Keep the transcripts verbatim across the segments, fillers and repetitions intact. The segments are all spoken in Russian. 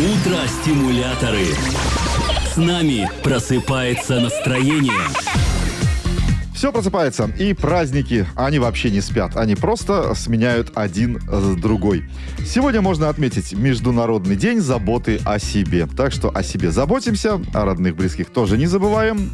Утро-стимуляторы. С нами просыпается настроение. Все просыпается, и праздники, они вообще не спят, они просто сменяют один с другой. Сегодня можно отметить Международный день заботы о себе. Так что о себе заботимся, о родных, близких тоже не забываем.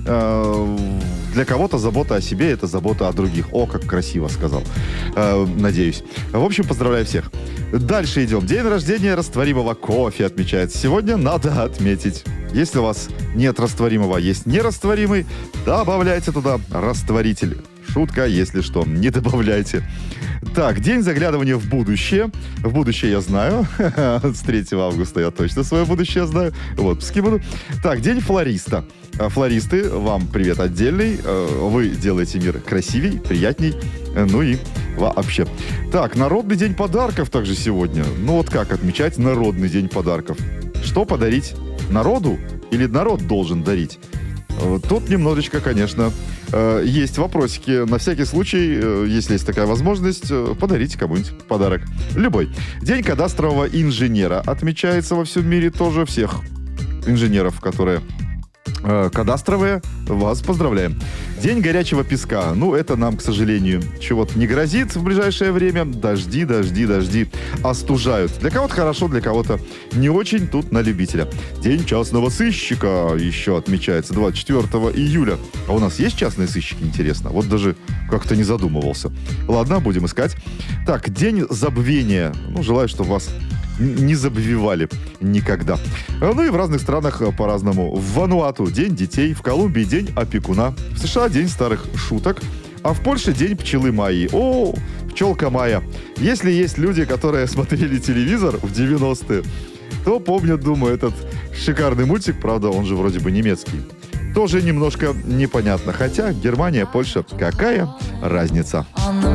Для кого-то забота о себе – это забота о других. О, как красиво сказал. Надеюсь. В общем, поздравляю всех. Дальше идем. День рождения растворимого кофе отмечается. Сегодня надо отметить. Если у вас нет растворимого, есть нерастворимый, добавляйте туда растворитель. Шутка, если что, не добавляйте. Так, день заглядывания в будущее. В будущее я знаю. С третьего августа я точно свое будущее знаю. В отпуске буду. Так, день флориста. Флористы, вам привет отдельный. Вы делаете мир красивей, приятней. Ну и вообще. Так, Народный день подарков также сегодня. Ну вот как отмечать Народный день подарков? Что подарить народу или народ должен дарить? Тут немножечко, конечно, есть вопросики. На всякий случай, если есть такая возможность, подарите кому-нибудь подарок. Любой. День кадастрового инженера отмечается во всем мире тоже. Всех инженеров, которые кадастровые, вас поздравляем. День горячего песка. Ну, это нам, к сожалению, чего-то не грозит в ближайшее время. Дожди, дожди, дожди остужают. Для кого-то хорошо, для кого-то не очень. Тут на любителя. День частного сыщика еще отмечается двадцать четвёртого июля. А у нас есть частные сыщики, интересно? Вот даже как-то не задумывался. Ладно, будем искать. Так, день забвения. Ну, желаю, чтобы вас не забвевали никогда. Ну и в разных странах по-разному. В Вануату день детей, в Колумбии день опекуна, в США день старых шуток, а в Польше день пчелы Майи. О, пчелка Майя. Если есть люди, которые смотрели телевизор в девяностые, то помнят, думаю, этот шикарный мультик, правда, он же вроде бы немецкий. Тоже немножко непонятно. Хотя Германия, Польша, какая разница?